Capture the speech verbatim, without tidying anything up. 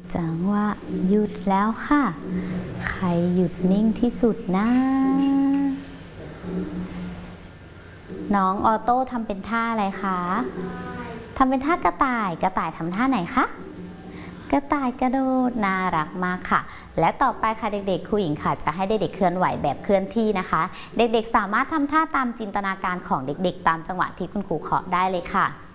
จังหวะหยุดแล้วค่ะใครหยุดนิ่งที่สุดนะน้องออโต้ทำเป็นท่าอะไรคะทำเป็นท่ากระต่ายกระต่ายทำท่าไหนคะกระต่ายกระโดดน่ารักมากค่ะและต่อไปค่ะเด็กๆครูหญิงค่ะจะให้เด็กๆเคลื่อนไหวแบบเคลื่อนที่นะคะเด็กๆสามารถทำท่าตามจินตนาการของเด็กๆตามจังหวะที่คุณครูเคาะได้เลยค่ะ